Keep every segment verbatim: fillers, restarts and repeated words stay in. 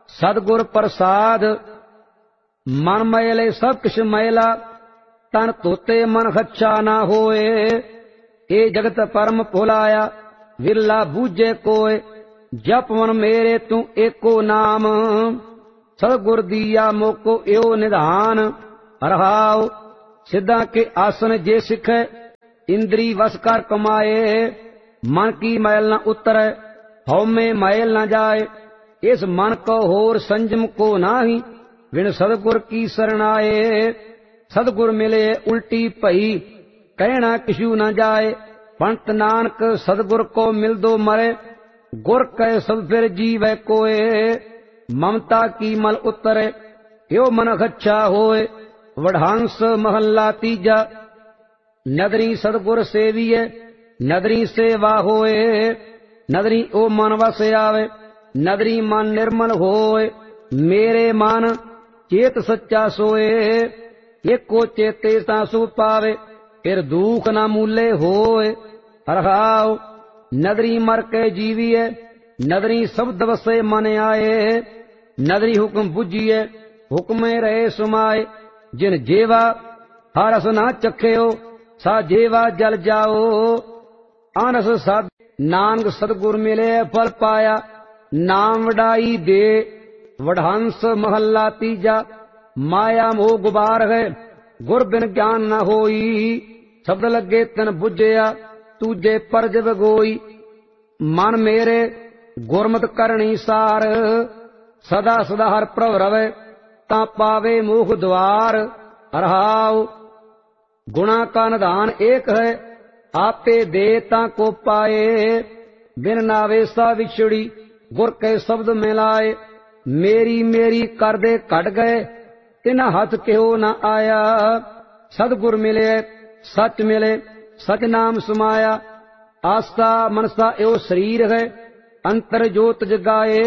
सतगुर प्रसाद। मन मैले सब किश मैला, तन तोते मन खच्चा ना होए। ए जगत परम भुलाया, विरला बूझे कोय। जप मन मेरे तू एको नाम, सतगुर दिया मोको एओ निधान। रहाओ सिद्धा के आसन जे सिखे, इंद्री वस कर कमाए। मन की मैल न उतरे, हौ में मैल न जाए। इस मन को होर संजम को नाही, बिन सतगुर की शरणाए। सतगुर मिले उल्टी भई, कहना किशु न जाए। पंत नानक सतगुर को मिल दो मरे, गुर कह सब फिर जीवै कोय। ममता की मल उतरे, यो मन खच्चा होए। वढ़ांस महला तीजा, नदरी सतगुर सेविए, नदरी सेवा होए। नदरी ओ मन वस आवे, नदरी मन निर्मल होए। मेरे मन चेत सच्चा सोए, एको चेते ता सुख पावे। फिर दुख न मूले होए। रहाओ नदरी मर के जीविए, नदरी शब्द वसे मन आए। नदरी हुक्म बुझिए, हुक्म रहे सुमाए। जिन जेवा हरस ना चखेओ, सा जेवा जल जाओ। अनस साध नानक सतगुर मिले फल पाया, नाम वडाई दे। वढ़ांस महला तीजा, माया मोह गुबार है, गुर बिन ज्ञान न होई। शब्द लगे तन बुझिया, तूजे परज बगोई। मन मेरे गुरमत करनी सार, सदा सदा हर प्रभ रवे। ता पावे मोख द्वार। रहाओ गुणा का निधान एक है, आपे दे ता को पाए। बिन नावे सा विछड़ी, गुर के शब्द मिलाए। मेरी मेरी कर दे कट गए, तिना हाथ क्यों न आया। सतगुर मिले सच मिले, सच नाम समाया। आस्था मनसा एवं शरीर है, अंतर जोत जगाए।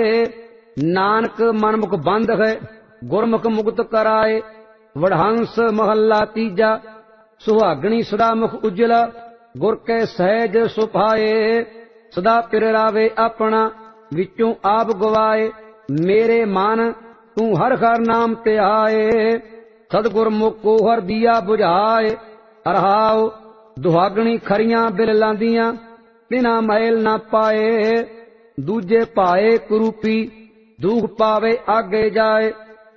नानक मनमुख बंद है, गुरमुख मुक्त कराए। वढ़ांस महला तीजा, सुहागणी सदा मुख उज्जला। गुर के सहज सुभाए, सदा पिरावे अपना, विचों आप गवाए। मेरे मन तू हर हर नाम ते आए, सतगुर मुको हर दिया बुझाए। रहाओ दुहागणी खरियां बिल लांदियां, बिना मैल ना पाए। दूजे पाए कुरूपी, दुख पावे आगे जाए।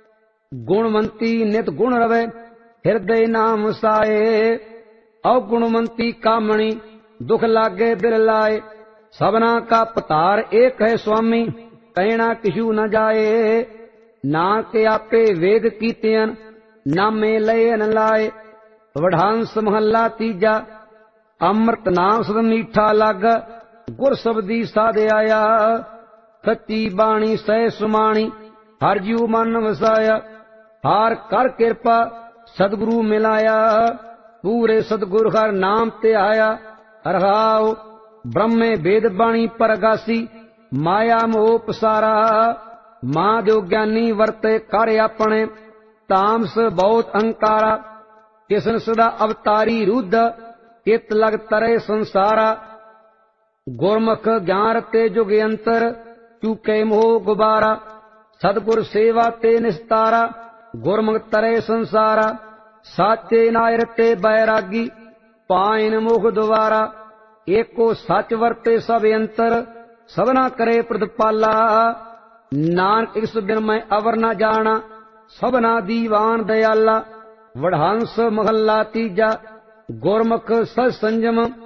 गुणवंती नित गुण रवे, हृदय नाम साए। अवगुणवंती कामणी, दुख लागे बिल लाए। सबना का पतार एक है स्वामी, कहना किशु न जाए। नानक आपे वेद कीतियन, नामे लय न लाए। वढ़ांस महला तीजा, अमृत नाम सद मीठा लाग। गुर शब्दी साध आया, सच्ची बाणी सह सुमाणी। हर जीव मन वसाया, हार कर कृपा सतगुरु मिलाया। पूरे सतगुर हर नाम ते आया। रहाओ ब्रह्मे वेद बाणी परगासी, माया मोह पसारा। मां जो ज्ञानी वर्ते कर अपने, तामस बहुत अहंकारा। किसन सदा अवतारी रुद्ध, कित लग तरे संसारा। गुरमुख ज्ञान ते जुग अंतर, चूके मोह गुबारा। सतगुर सेवा ते निस्तारा, गुरमुख तरे संसारा। साचे नायर ते बैरागी, पाइन मुख द्वारा। एको सच वर्ते सब अंतर, सबना करे प्रतिपाला। नानक इस बिन मैं अवर न जाना, सबना दीवान दयाला। वढ़ांस महला तीजा, गुरमुख सत संजम।